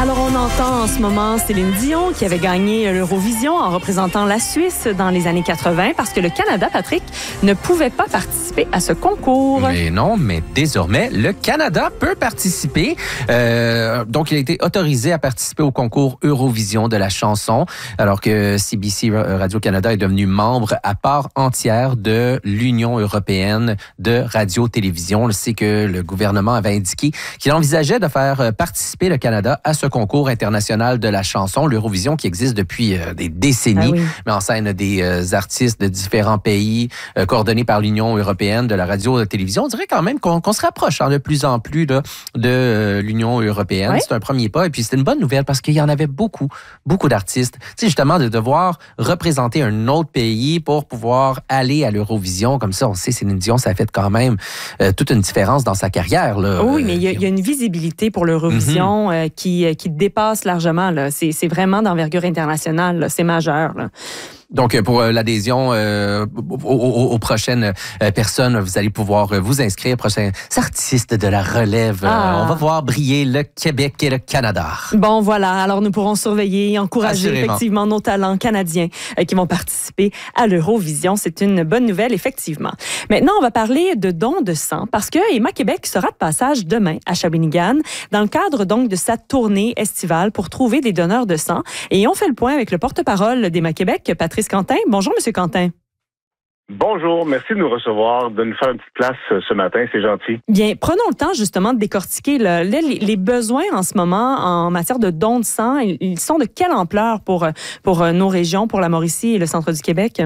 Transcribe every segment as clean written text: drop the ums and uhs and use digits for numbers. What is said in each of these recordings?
Alors, on entend en ce moment Céline Dion qui avait gagné l'Eurovision en représentant la Suisse dans les années 80 parce que le Canada, Patrick, ne pouvait pas participer à ce concours. Mais non, mais désormais, le Canada peut participer. Donc, il a été autorisé à participer au concours Eurovision de la chanson, alors que CBC Radio-Canada est devenu membre à part entière de l'Union européenne de radio-télévision. C'est que le gouvernement avait indiqué qu'il envisageait de faire participer le Canada à ce concours international de la chanson, l'Eurovision, qui existe depuis des décennies, mais en scène des artistes de différents pays, coordonnés par l'Union européenne de la radio-télévision. On dirait quand même qu'on se rapproche de plus en plus de l'Union européenne. Oui. C'est un premier pas. Et puis, c'est une bonne nouvelle parce qu'il y en avait beaucoup d'artistes. Tu sais, justement, de devoir représenter un autre pays pour pouvoir aller à l'Eurovision. Comme ça, on sait, Céline Dion, ça a fait quand même toute une différence dans sa carrière. Là. Oui, mais il y a une visibilité pour l'Eurovision qui dépasse largement. Là. C'est vraiment d'envergure internationale. Là. C'est majeur. Là. Donc, pour l'adhésion aux prochaines personnes, vous allez pouvoir vous inscrire, prochains artistes de la relève. On va voir briller le Québec et le Canada. Bon, voilà. Alors, nous pourrons surveiller et encourager effectivement nos talents canadiens qui vont participer à l'Eurovision. C'est une bonne nouvelle, effectivement. Maintenant, on va parler de dons de sang parce que Emma Québec sera de passage demain à Shawinigan dans le cadre donc de sa tournée estivale pour trouver des donneurs de sang. Et on fait le point avec le porte-parole d'Emma Québec, Patrice Quentin. Bonjour, M. Quentin. Bonjour, merci de nous recevoir, de nous faire une petite place ce matin, c'est gentil. Bien, prenons le temps justement de décortiquer les besoins en ce moment en matière de dons de sang. Ils sont de quelle ampleur pour nos régions, pour la Mauricie et le centre du Québec?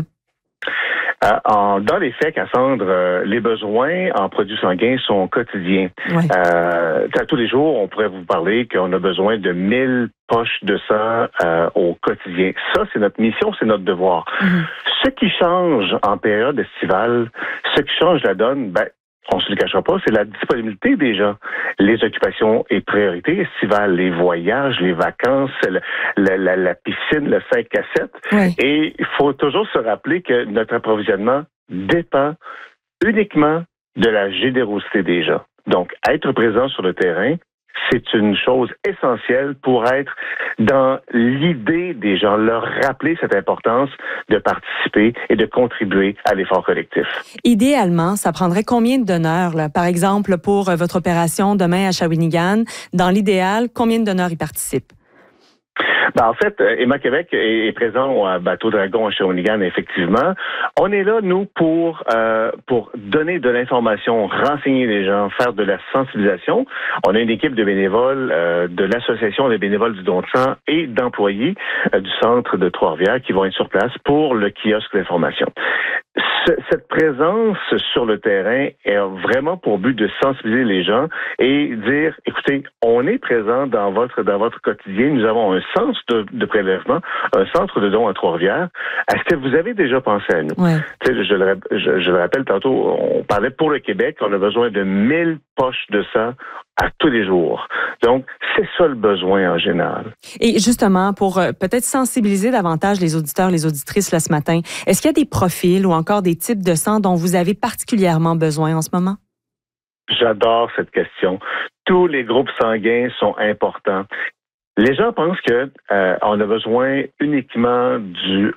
Dans les faits, Cassandre, les besoins en produits sanguins sont quotidiens. Ouais. Tous les jours, on pourrait vous parler qu'on a besoin de 1000 poches de sang au quotidien. Ça, c'est notre mission, c'est notre devoir. Ce qui change en période estivale, ce qui change la donne, on ne se le cachera pas, c'est la disponibilité des gens. Les occupations et priorités estivales, les voyages, les vacances, la piscine, le 5 à 7. Oui. Et il faut toujours se rappeler que notre approvisionnement dépend uniquement de la générosité des gens. Donc, être présent sur le terrain, c'est une chose essentielle pour être dans l'idée des gens, leur rappeler cette importance de participer et de contribuer à l'effort collectif. Idéalement, ça prendrait combien de donneurs, là? Par exemple, pour votre opération demain à Shawinigan, dans l'idéal, combien de donneurs y participent? En fait, Emma Québec est présent au Bateau Dragon à Shawinigan, effectivement. On est là, nous, pour donner de l'information, renseigner les gens, faire de la sensibilisation. On a une équipe de bénévoles de l'Association des bénévoles du don de sang et d'employés du centre de Trois-Rivières qui vont être sur place pour le kiosque d'information. Cette présence sur le terrain est vraiment pour but de sensibiliser les gens et dire, écoutez, on est présent dans votre quotidien. Nous avons un centre de prélèvement, un centre de dons à Trois-Rivières. Est-ce que vous avez déjà pensé à nous? Ouais. Je le rappelle tantôt, on parlait pour le Québec, on a besoin de 1000 poches de sang à tous les jours. Donc, c'est ça le besoin en général. Et justement, pour peut-être sensibiliser davantage les auditeurs, les auditrices là, ce matin, est-ce qu'il y a des profils ou encore des types de sang dont vous avez particulièrement besoin en ce moment? J'adore cette question. Tous les groupes sanguins sont importants. Les gens pensent que on a besoin uniquement du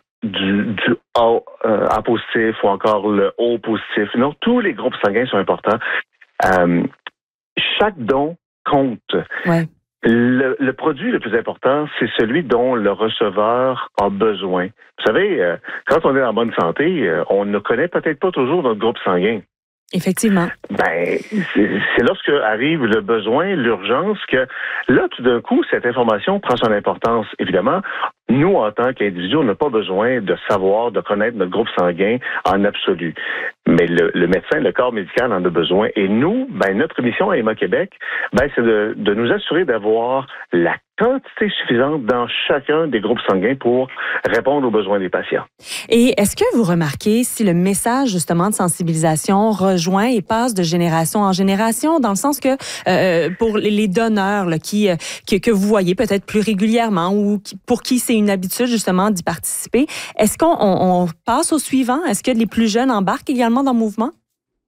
A positif ou encore le O positif. Non, tous les groupes sanguins sont importants. Chaque don compte. Ouais. Le produit le plus important, c'est celui dont le receveur a besoin. Vous savez, quand on est en bonne santé, on ne connaît peut-être pas toujours notre groupe sanguin. Effectivement. C'est lorsque arrive le besoin, l'urgence, que là, tout d'un coup, cette information prend son importance. Évidemment, nous, en tant qu'individus, on n'a pas besoin de savoir, de connaître notre groupe sanguin en absolu. Mais le médecin, le corps médical en a besoin. Et nous, notre mission à Emma Québec, c'est de nous assurer d'avoir la quantité suffisante dans chacun des groupes sanguins pour répondre aux besoins des patients. Et est-ce que vous remarquez si le message, justement, de sensibilisation rejoint et passe de génération en génération, dans le sens que pour les donneurs là, que vous voyez peut-être plus régulièrement ou pour qui c'est une habitude, justement, d'y participer, est-ce qu'on passe au suivant? Est-ce que les plus jeunes embarquent également dans le mouvement?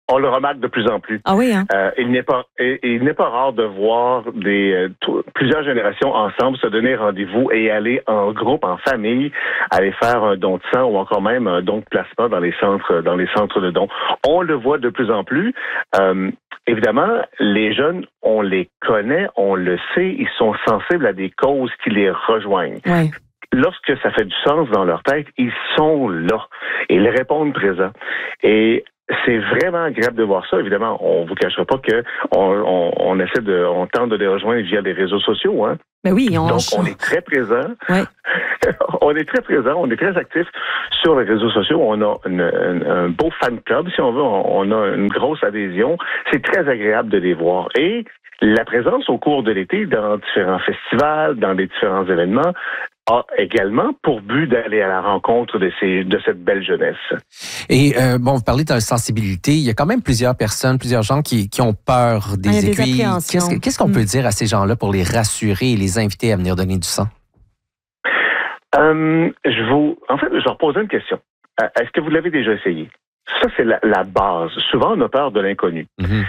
On le remarque de plus en plus. Ah oui, hein? Il n'est pas rare de voir plusieurs générations ensemble se donner rendez-vous et aller en groupe, en famille, aller faire un don de sang ou encore même un don de plasma dans les centres de dons. On le voit de plus en plus. Évidemment, les jeunes, on les connaît, on le sait, ils sont sensibles à des causes qui les rejoignent. Ouais. Lorsque ça fait du sens dans leur tête, ils sont là. Et ils répondent présent. Et c'est vraiment agréable de voir ça. Évidemment, on vous cachera pas que on tente de les rejoindre via les réseaux sociaux, hein. Ben oui, donc on est très présent. Ouais. On est très présent, on est très actif sur les réseaux sociaux. On a un beau fan club, si on veut. On a une grosse adhésion. C'est très agréable de les voir. Et la présence au cours de l'été dans différents festivals, dans les différents événements, a également pour but d'aller à la rencontre de cette belle jeunesse. Et vous parlez de sensibilité. Il y a quand même plusieurs gens qui ont peur des aiguilles. Qu'est-ce qu'on peut dire à ces gens-là pour les rassurer et les inviter à venir donner du sang? Je leur pose une question. Est-ce que vous l'avez déjà essayé? Ça, c'est la base. Souvent, on a peur de l'inconnu.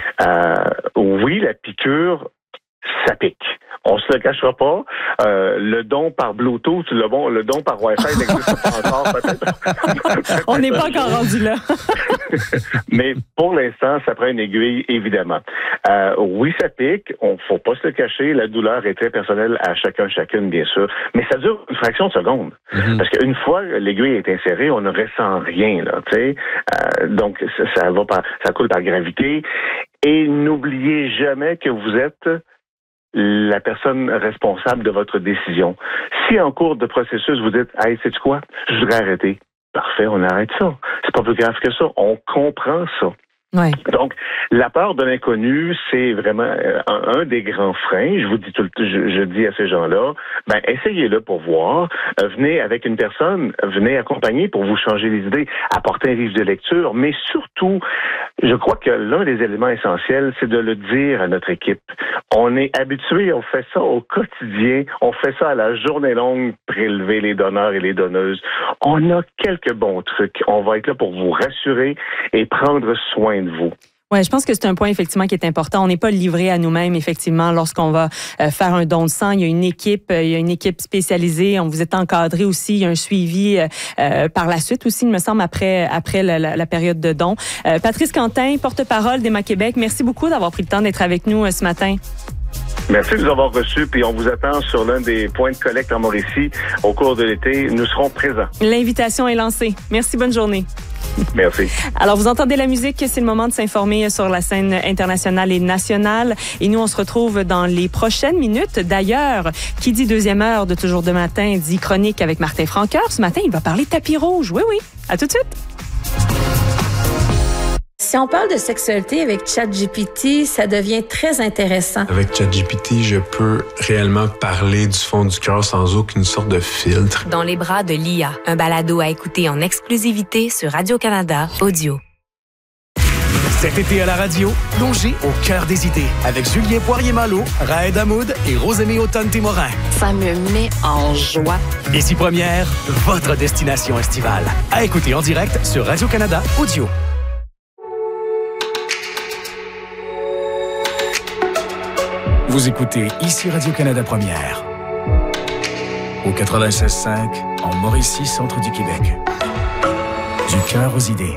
Oui, la piqûre, ça pique. On se le cachera pas. Le don par Bluetooth, le don par Wi-Fi n'existe pas encore, peut-être. On n'est pas encore rendu là. Mais pour l'instant, ça prend une aiguille, évidemment. Oui, ça pique. Faut pas se le cacher. La douleur est très personnelle à chacune, bien sûr. Mais ça dure une fraction de seconde. Parce qu'une fois l'aiguille est insérée, on ne ressent rien, là, tu sais. Donc, ça coule par gravité. Et n'oubliez jamais que vous êtes la personne responsable de votre décision. Si en cours de processus, vous dites « Hey, sais-tu quoi? Je voudrais arrêter. » Parfait, on arrête ça. C'est pas plus grave que ça. On comprend ça. Ouais. Donc, la peur de l'inconnu, c'est vraiment un des grands freins. Je vous dis je dis à ces gens-là, essayez-le pour voir. Venez avec une personne, venez accompagner pour vous changer les idées, apporter un livre de lecture, mais surtout, je crois que l'un des éléments essentiels, c'est de le dire à notre équipe. On est habitué, on fait ça au quotidien, on fait ça à la journée longue, prélever les donneurs et les donneuses. On a quelques bons trucs. On va être là pour vous rassurer et prendre soin de vous. Oui, je pense que c'est un point effectivement qui est important. On n'est pas livré à nous-mêmes effectivement lorsqu'on va faire un don de sang. Il y a une équipe spécialisée. On vous est encadré aussi. Il y a un suivi par la suite aussi, il me semble, après la période de don. Patrice Quentin, porte-parole d'Emma Québec, merci beaucoup d'avoir pris le temps d'être avec nous ce matin. Merci de nous avoir reçus, puis on vous attend sur l'un des points de collecte en Mauricie au cours de l'été. Nous serons présents. L'invitation est lancée. Merci, bonne journée. Merci. Alors, vous entendez la musique, c'est le moment de s'informer sur la scène internationale et nationale. Et nous, on se retrouve dans les prochaines minutes. D'ailleurs, qui dit deuxième heure de Toujours de matin, dit chronique avec Martin Franqueur. Ce matin, il va parler tapis rouge. Oui. À tout de suite. Si on parle de sexualité avec ChatGPT, ça devient très intéressant. Avec ChatGPT, je peux réellement parler du fond du cœur sans aucune sorte de filtre. Dans les bras de l'IA, un balado à écouter en exclusivité sur Radio-Canada Audio. Cet été à la radio, plongez au cœur des idées avec Julien Poirier-Malo, Raed Hamoud et Rosemée Automne-Témorin. Ça me met en joie. Ici Première, votre destination estivale. À écouter en direct sur Radio-Canada Audio. Vous écoutez ici Radio-Canada Première. Au 96.5, en Mauricie, centre du Québec. Du cœur aux idées.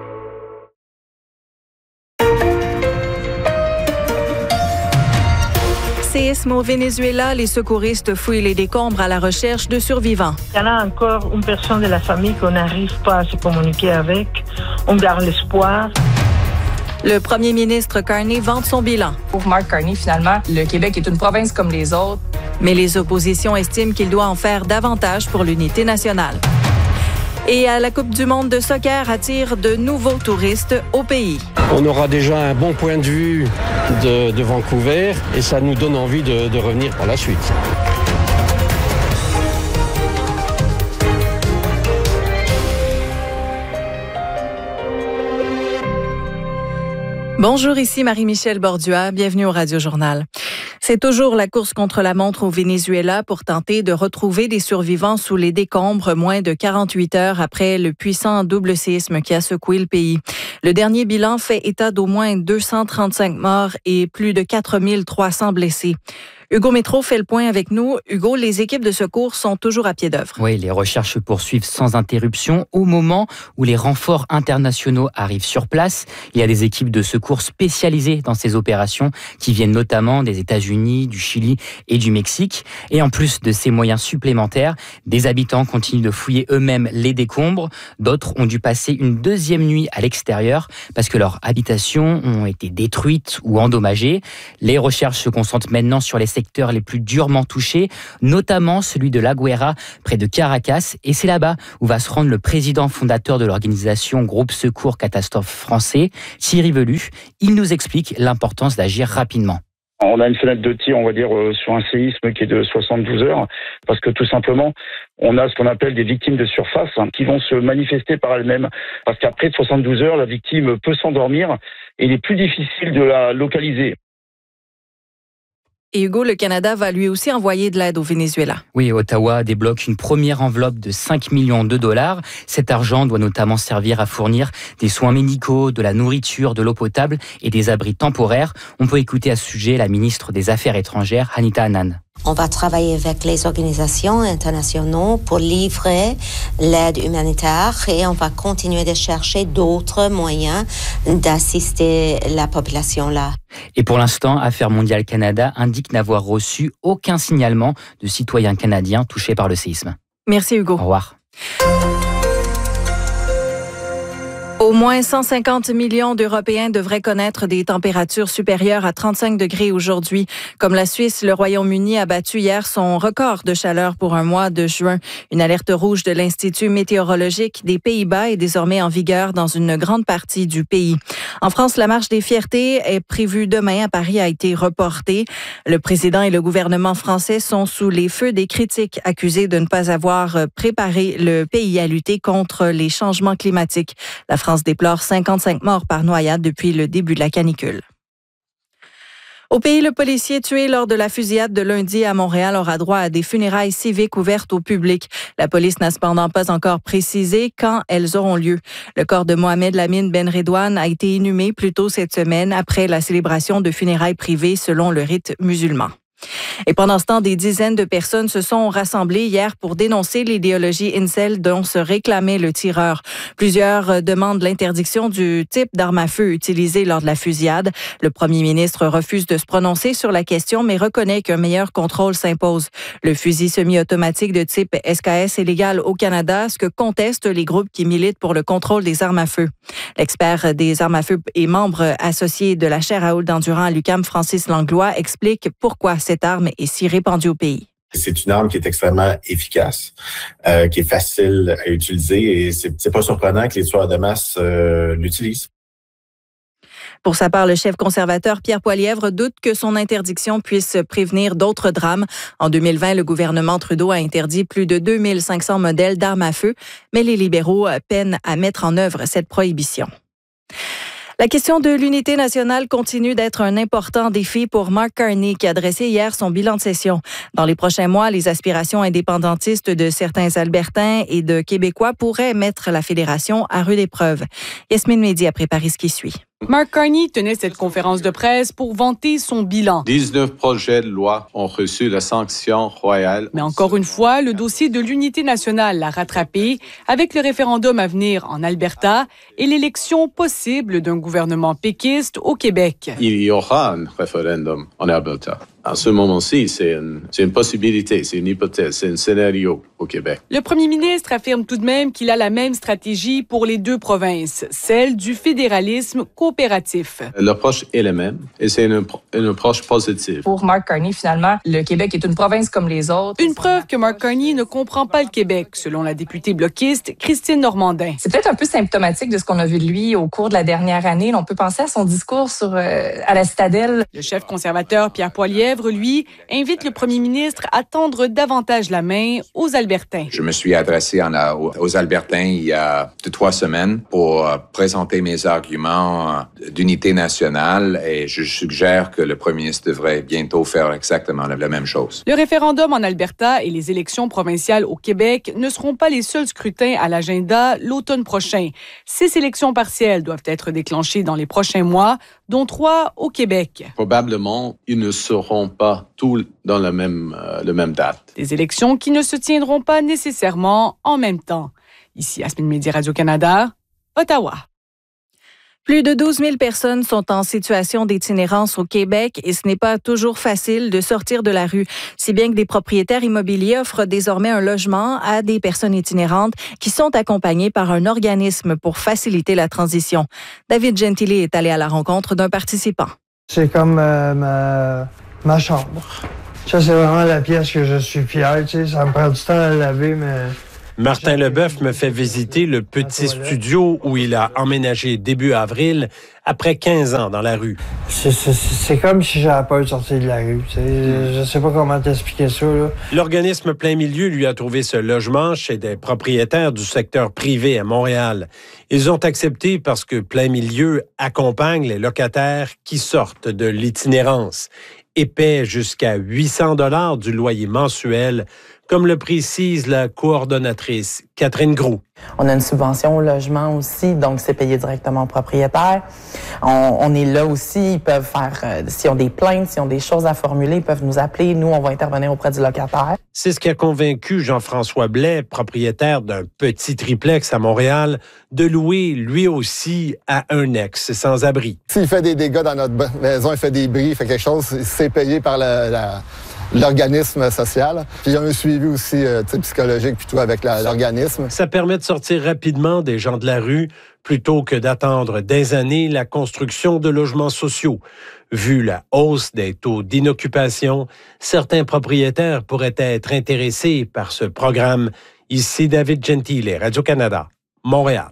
Séisme au Venezuela, les secouristes fouillent les décombres à la recherche de survivants. Il y en a encore une personne de la famille qu'on n'arrive pas à se communiquer avec. On garde l'espoir. Le premier ministre Carney vante son bilan. Pour Mark Carney, finalement, le Québec est une province comme les autres. Mais les oppositions estiment qu'il doit en faire davantage pour l'unité nationale. Et à la Coupe du monde de soccer attire de nouveaux touristes au pays. On aura déjà un bon point de vue de Vancouver et ça nous donne envie de revenir par la suite. Bonjour, ici Marie-Michel Bordua. Bienvenue au Radio Journal. C'est toujours la course contre la montre au Venezuela pour tenter de retrouver des survivants sous les décombres moins de 48 heures après le puissant double séisme qui a secoué le pays. Le dernier bilan fait état d'au moins 235 morts et plus de 4300 blessés. Hugo Métro fait le point avec nous. Hugo, les équipes de secours sont toujours à pied d'œuvre. Oui, les recherches se poursuivent sans interruption. Au moment où les renforts internationaux arrivent sur place, il y a des équipes de secours spécialisées dans ces opérations qui viennent notamment des États-Unis, du Chili et du Mexique. Et en plus de ces moyens supplémentaires, des habitants continuent de fouiller eux-mêmes les décombres. D'autres ont dû passer une deuxième nuit à l'extérieur parce que leurs habitations ont été détruites ou endommagées. Les recherches se concentrent maintenant sur les secteurs les plus durement touchés, notamment celui de La Guaira, près de Caracas. Et c'est là-bas où va se rendre le président fondateur de l'organisation Groupe Secours Catastrophe français, Thierry Velu. Il nous explique l'importance d'agir rapidement. On a une fenêtre de tir, on va dire, sur un séisme qui est de 72 heures, parce que tout simplement, on a ce qu'on appelle des victimes de surface qui vont se manifester par elles-mêmes. Parce qu'après 72 heures, la victime peut s'endormir et il est plus difficile de la localiser. Et Hugo, le Canada va lui aussi envoyer de l'aide au Venezuela. Oui, Ottawa débloque une première enveloppe de 5 millions de dollars. Cet argent doit notamment servir à fournir des soins médicaux, de la nourriture, de l'eau potable et des abris temporaires. On peut écouter à ce sujet la ministre des Affaires étrangères, Anita Anand. On va travailler avec les organisations internationales pour livrer l'aide humanitaire et on va continuer de chercher d'autres moyens d'assister la population là. Et pour l'instant, Affaires mondiales Canada indique n'avoir reçu aucun signalement de citoyens canadiens touchés par le séisme. Merci Hugo. Au revoir. Au moins 150 millions d'Européens devraient connaître des températures supérieures à 35 degrés aujourd'hui. Comme la Suisse, le Royaume-Uni a battu hier son record de chaleur pour un mois de juin. Une alerte rouge de l'Institut météorologique des Pays-Bas est désormais en vigueur dans une grande partie du pays. En France, la marche des fiertés est prévue demain à Paris a été reportée. Le président et le gouvernement français sont sous les feux des critiques, accusés de ne pas avoir préparé le pays à lutter contre les changements climatiques. La France déplore 55 morts par noyade depuis le début de la canicule. Au pays, le policier tué lors de la fusillade de lundi à Montréal aura droit à des funérailles civiques ouvertes au public. La police n'a cependant pas encore précisé quand elles auront lieu. Le corps de Mohamed Lamine Ben Redouane a été inhumé plus tôt cette semaine après la célébration de funérailles privées selon le rite musulman. Et pendant ce temps, des dizaines de personnes se sont rassemblées hier pour dénoncer l'idéologie incel dont se réclamait le tireur. Plusieurs demandent l'interdiction du type d'arme à feu utilisée lors de la fusillade. Le premier ministre refuse de se prononcer sur la question, mais reconnaît qu'un meilleur contrôle s'impose. Le fusil semi-automatique de type SKS est légal au Canada, ce que contestent les groupes qui militent pour le contrôle des armes à feu. L'expert des armes à feu et membre associé de la chaire à haute d'endurance à l'UQAM, Francis Langlois, explique pourquoi cette arme est si répandue au pays. C'est une arme qui est extrêmement efficace, qui est facile à utiliser et c'est pas surprenant que les tueurs de masse l'utilisent. Pour sa part, le chef conservateur Pierre Poilievre doute que son interdiction puisse prévenir d'autres drames. En 2020, le gouvernement Trudeau a interdit plus de 2500 modèles d'armes à feu, mais les libéraux peinent à mettre en œuvre cette prohibition. La question de l'unité nationale continue d'être un important défi pour Mark Carney, qui a dressé hier son bilan de session. Dans les prochains mois, les aspirations indépendantistes de certains Albertains et de Québécois pourraient mettre la fédération à rude épreuve. Yasmine Mehdi a préparé ce qui suit. Mark Carney tenait cette conférence de presse pour vanter son bilan. 19 projets de loi ont reçu la sanction royale. Mais encore une fois, le dossier de l'unité nationale l'a rattrapé avec le référendum à venir en Alberta et l'élection possible d'un gouvernement péquiste au Québec. Il y aura un référendum en Alberta. À ce moment-ci, c'est une possibilité, c'est une hypothèse, c'est un scénario au Québec. Le premier ministre affirme tout de même qu'il a la même stratégie pour les deux provinces, celle du fédéralisme coopératif. L'approche est la même et c'est une approche positive. Pour Mark Carney, finalement, le Québec est une province comme les autres. Une preuve que Mark Carney ne comprend pas le Québec, selon la députée bloquiste Christine Normandin. C'est peut-être un peu symptomatique de ce qu'on a vu de lui au cours de la dernière année. On peut penser à son discours à la Citadelle. Le chef conservateur Pierre Poilievre Lefebvre, lui, invite le premier ministre à tendre davantage la main aux Albertains. Je me suis adressé aux Albertains il y a 3 semaines pour présenter mes arguments d'unité nationale et je suggère que le premier ministre devrait bientôt faire exactement la même chose. Le référendum en Alberta et les élections provinciales au Québec ne seront pas les seuls scrutins à l'agenda l'automne prochain. 6 élections partielles doivent être déclenchées dans les prochains mois, dont 3 au Québec. Probablement, ils ne seront pas tous dans la même date. Des élections qui ne se tiendront pas nécessairement en même temps. Ici, Asmin Medi, Radio-Canada, Ottawa. Plus de 12 000 personnes sont en situation d'itinérance au Québec et ce n'est pas toujours facile de sortir de la rue. Si bien que des propriétaires immobiliers offrent désormais un logement à des personnes itinérantes qui sont accompagnées par un organisme pour faciliter la transition. David Gentili est allé à la rencontre d'un participant. C'est comme ma chambre. Ça, c'est vraiment la pièce que je suis fier. Tu sais, ça me prend du temps à laver, mais... Martin Leboeuf me fait visiter le petit studio où il a emménagé début avril, après 15 ans dans la rue. C'est comme si j'avais peur de sortir de la rue. Je sais pas comment t'expliquer ça, là. L'organisme Plein Milieu lui a trouvé ce logement chez des propriétaires du secteur privé à Montréal. Ils ont accepté parce que Plein Milieu accompagne les locataires qui sortent de l'itinérance et paie jusqu'à 800 $ du loyer mensuel, comme le précise la coordonnatrice Catherine Groux. On a une subvention au logement aussi, donc c'est payé directement aux propriétaires. On est là aussi, ils peuvent faire, s'ils ont des plaintes, s'ils ont des choses à formuler, ils peuvent nous appeler, nous on va intervenir auprès du locataire. C'est ce qui a convaincu Jean-François Blais, propriétaire d'un petit triplex à Montréal, de louer lui aussi à un ex sans-abri. S'il fait des dégâts dans notre maison, il fait des bris, il fait quelque chose, c'est payé par l'organisme social. Puis il y a un suivi aussi psychologique puis tout avec l'organisme. Ça permet de sortir rapidement des gens de la rue plutôt que d'attendre des années la construction de logements sociaux. Vu la hausse des taux d'inoccupation, certains propriétaires pourraient être intéressés par ce programme. Ici David Gentili, Radio-Canada, Montréal.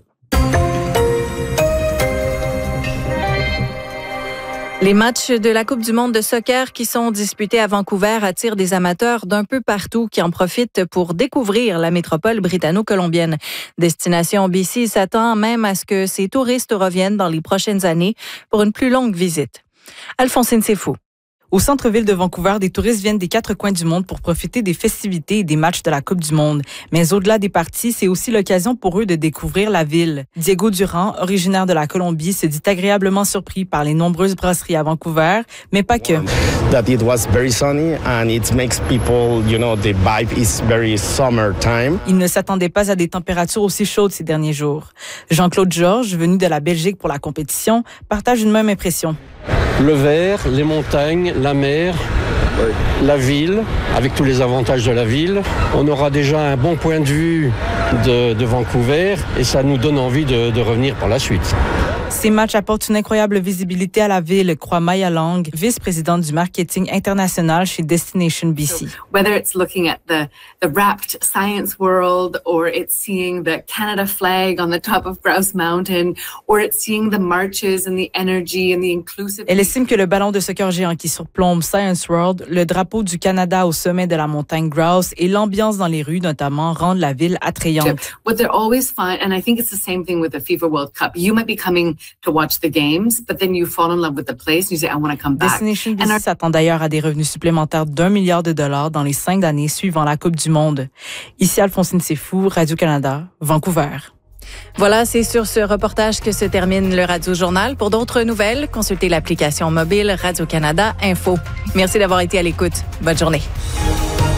Les matchs de la Coupe du monde de soccer qui sont disputés à Vancouver attirent des amateurs d'un peu partout qui en profitent pour découvrir la métropole britanno-colombienne. Destination BC s'attend même à ce que ces touristes reviennent dans les prochaines années pour une plus longue visite. Alphonsine Sefou. Au centre-ville de Vancouver, des touristes viennent des 4 coins du monde pour profiter des festivités et des matchs de la Coupe du monde. Mais au-delà des parties, c'est aussi l'occasion pour eux de découvrir la ville. Diego Durand, originaire de la Colombie, se dit agréablement surpris par les nombreuses brasseries à Vancouver, mais pas que. That it was very sunny and it makes people, the vibe is very summertime. Il ne s'attendait pas à des températures aussi chaudes ces derniers jours. Jean-Claude Georges, venu de la Belgique pour la compétition, partage une même impression. Le vert, les montagnes, la mer, la ville, avec tous les avantages de la ville. On aura déjà un bon point de vue de Vancouver et ça nous donne envie de revenir par la suite. Ces matchs apportent une incroyable visibilité à la ville, croit Maya Lang, vice-présidente du marketing international chez Destination BC. Whether it's looking at the wrapped science world, or it's seeing the Canada flag on the top of Grouse Mountain, or it's seeing the marches and the energy and the inclusive... Elle estime que le ballon de soccer géant qui surplombe Science World, le drapeau du Canada au sommet de la montagne Grouse et l'ambiance dans les rues notamment rendent la ville attrayante. What they're always find, and I think it's the same thing with the FIFA World Cup. You might be coming to watch the games, but then you fall in love with the place and you say, I want to come back. Destination BC s'attend d'ailleurs à des revenus supplémentaires d'1 milliard de dollars dans les 5 années suivant la Coupe du monde. Ici Alphonsine Sefou, Radio-Canada, Vancouver. Voilà, c'est sur ce reportage que se termine le Radio-Journal. Pour d'autres nouvelles, consultez l'application mobile Radio-Canada Info. Merci d'avoir été à l'écoute. Bonne journée.